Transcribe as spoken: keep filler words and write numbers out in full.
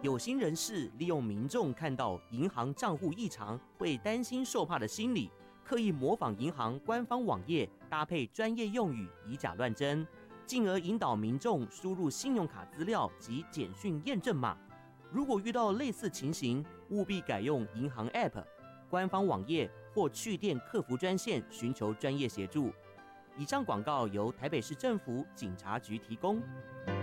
有心人士利用民众看到银行账户异常会担心受怕的心理，刻意模仿银行官方网页，搭配专业用语以假乱真，进而引导民众输入信用卡资料及简讯验证码。如果遇到类似情形，务必改用银行 App、官方网页或去电客服专线寻求专业协助。以上广告由台北市政府警察局提供。